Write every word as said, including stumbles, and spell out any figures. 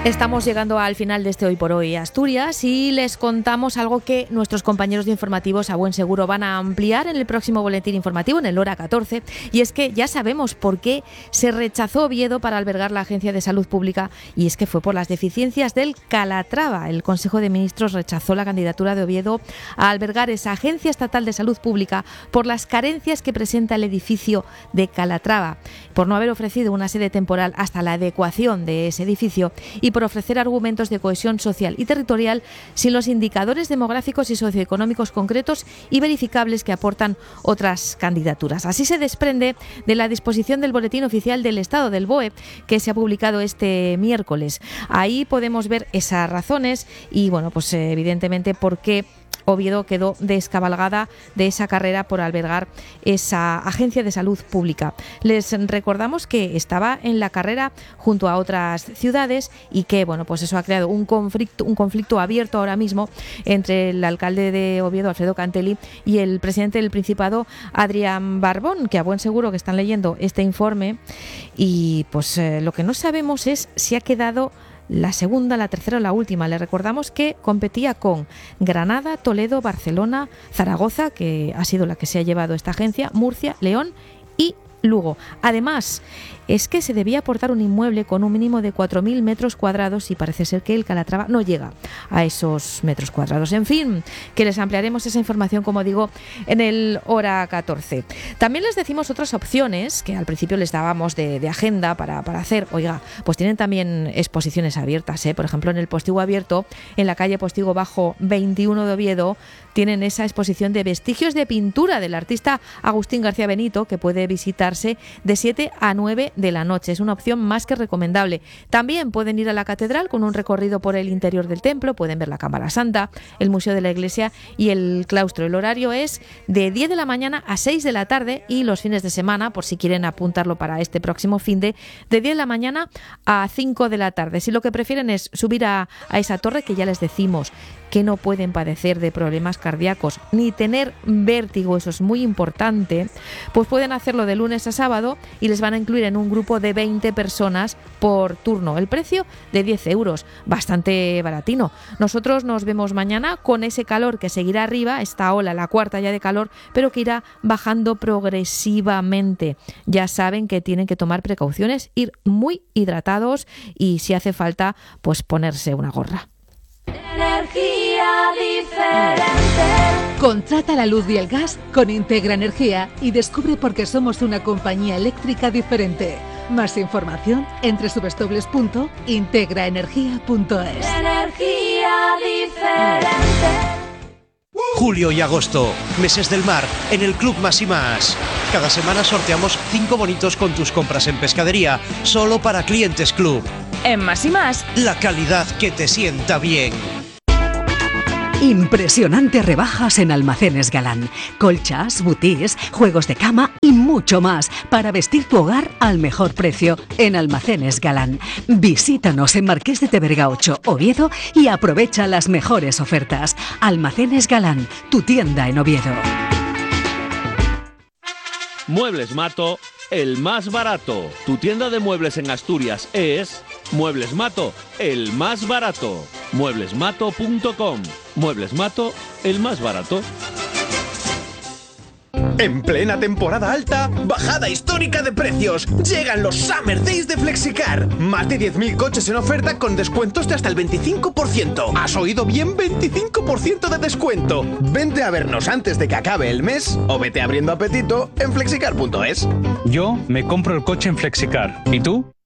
Estamos llegando al final de este Hoy por Hoy Asturias y les contamos algo que nuestros compañeros de informativos a buen seguro van a ampliar en el próximo boletín informativo, en el Hora catorce, y es que ya sabemos por qué se rechazó Oviedo para albergar la Agencia de Salud Pública, y es que fue por las deficiencias del Calatrava. El Consejo de Ministros rechazó la candidatura de Oviedo a albergar esa Agencia Estatal de Salud Pública por las carencias que presenta el edificio de Calatrava, por no haber ofrecido una sede temporal hasta la adecuación de ese edificio y por ofrecer argumentos de cohesión social y territorial sin los indicadores demográficos y socioeconómicos concretos y verificables que aportan otras candidaturas. Así se desprende de la disposición del Boletín Oficial del Estado, del B O E, que se ha publicado este miércoles. Ahí podemos ver esas razones y, bueno, pues evidentemente por qué Oviedo quedó descabalgada de esa carrera por albergar esa Agencia de Salud Pública. Les recordamos que estaba en la carrera junto a otras ciudades y que, bueno, pues eso ha creado un conflicto, un conflicto abierto ahora mismo entre el alcalde de Oviedo, Alfredo Cantelli, y el presidente del Principado, Adrián Barbón, que a buen seguro que están leyendo este informe y pues eh, lo que no sabemos es si ha quedado la segunda, la tercera o la última. Le recordamos que competía con Granada, Toledo, Barcelona, Zaragoza, que ha sido la que se ha llevado esta agencia, Murcia, León y Lugo. Además, es que se debía aportar un inmueble con un mínimo de cuatro mil metros cuadrados y parece ser que el Calatrava no llega a esos metros cuadrados. En fin, que les ampliaremos esa información, como digo, en el Hora catorce. También les decimos otras opciones que al principio les dábamos de, de agenda para, para hacer. Oiga, pues tienen también exposiciones abiertas, ¿eh? Por ejemplo, en el Postigo Abierto, en la calle Postigo Bajo veintiuno de Oviedo, tienen esa exposición de vestigios de pintura del artista Agustín García Benito, que puede visitarse de siete a nueve de la noche. Es una opción más que recomendable. También pueden ir a la catedral con un recorrido por el interior del templo, pueden ver la Cámara Santa, el Museo de la Iglesia y el claustro. El horario es de diez de la mañana a seis de la tarde y los fines de semana, por si quieren apuntarlo para este próximo fin de, de diez de la mañana a cinco de la tarde. Si lo que prefieren es subir a, a esa torre, que ya les decimos que no pueden padecer de problemas cardíacos ni tener vértigo, eso es muy importante, pues pueden hacerlo de lunes a sábado y les van a incluir en un grupo de veinte personas por turno. El precio de diez euros, bastante baratino. Nosotros nos vemos mañana con ese calor que seguirá arriba, esta ola, la cuarta ya de calor, pero que irá bajando progresivamente. Ya saben que tienen que tomar precauciones, ir muy hidratados y si hace falta, pues ponerse una gorra. Energía diferente. Contrata la luz y el gas con Integra Energía y descubre por qué somos una compañía eléctrica diferente. Más información en doble u doble u doble u punto integra energía punto es. Energía diferente. Julio y agosto, meses del mar, en el Club Más y Más. Cada semana sorteamos cinco bonitos con tus compras en pescadería, solo para clientes Club. En Más y Más, la calidad que te sienta bien. Impresionantes rebajas en Almacenes Galán. Colchas, butís, juegos de cama y mucho más para vestir tu hogar al mejor precio en Almacenes Galán. Visítanos en Marqués de Teverga ocho, Oviedo, y aprovecha las mejores ofertas. Almacenes Galán, tu tienda en Oviedo. Muebles Mato, el más barato. Tu tienda de muebles en Asturias es Muebles Mato, el más barato. muebles mato punto com. Muebles Mato, el más barato. En plena temporada alta, bajada histórica de precios. Llegan los Summer Days de Flexicar. Más de diez mil coches en oferta con descuentos de hasta el veinticinco por ciento. ¿Has oído bien? veinticinco por ciento de descuento. Vente a vernos antes de que acabe el mes o vete abriendo apetito en flexicar punto es. Yo me compro el coche en Flexicar. ¿Y tú?